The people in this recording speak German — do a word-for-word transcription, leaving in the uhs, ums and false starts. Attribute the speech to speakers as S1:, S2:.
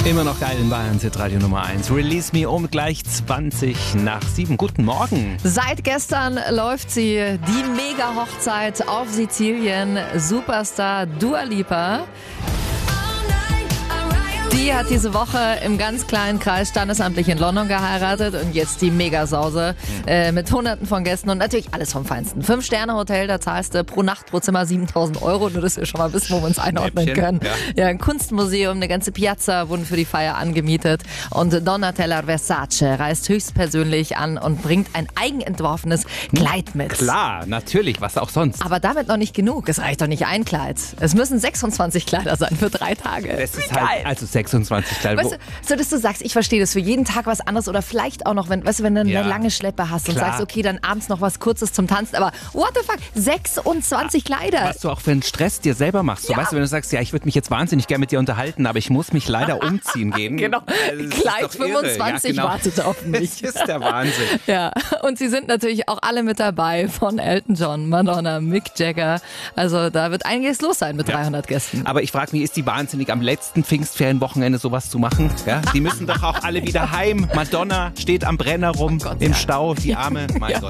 S1: Immer noch geil in Bayern, Radio Nummer eins. Release Me um gleich zwanzig nach sieben. Guten Morgen.
S2: Seit gestern läuft sie, die Mega-Hochzeit auf Sizilien. Superstar Dua Lipa. Die hat diese Woche im ganz kleinen Kreis standesamtlich in London geheiratet und jetzt die Megasause äh, mit hunderten von Gästen und natürlich alles vom Feinsten. Fünf-Sterne-Hotel, da zahlst du pro Nacht pro Zimmer siebentausend Euro, nur dass wir schon mal wissen, wo wir uns einordnen
S1: Schnäppchen,
S2: können.
S1: ja.
S2: Ja, ein Kunstmuseum, eine ganze Piazza wurden für die Feier angemietet und Donatella Versace reist höchstpersönlich an und bringt ein eigenentworfenes Kleid mit.
S1: Klar, natürlich, was auch sonst.
S2: Aber damit noch nicht genug, es reicht doch nicht ein Kleid. Es müssen sechsundzwanzig Kleider sein für drei Tage.
S1: Es ist
S2: Wie
S1: halt,
S2: geil.
S1: also sechsundzwanzig Kleider.
S2: Weißt du, so dass du sagst, ich verstehe das, für jeden Tag was anderes oder vielleicht auch noch, wenn, weißt du, wenn du eine
S1: Ja.
S2: lange Schleppe hast und
S1: Klar.
S2: sagst, okay, dann abends noch was Kurzes zum Tanzen, aber what the fuck, sechsundzwanzig Kleider.
S1: Was du auch für einen Stress dir selber machst. So,
S2: Ja.
S1: weißt du, wenn du sagst, ja, ich würde mich jetzt wahnsinnig gerne mit dir unterhalten, aber ich muss mich leider umziehen gehen.
S2: Genau,
S1: Also, das ist
S2: Kleid
S1: doch irre.
S2: fünfundzwanzig
S1: Ja, genau.
S2: wartet auf mich.
S1: Das ist der Wahnsinn.
S2: Ja, und sie sind natürlich auch alle mit dabei, von Elton John, Madonna, Mick Jagger. Also da wird einiges los sein mit dreihundert Gästen.
S1: Aber ich frage mich, ist die wahnsinnig, am letzten Pfingstferienwochenende sowas zu machen? Ja? Die müssen doch auch alle wieder heim. Madonna steht am Brenner rum,
S2: Gott,
S1: im
S2: ja.
S1: Stau, die Arme. Mein
S2: Ja.
S1: Gott.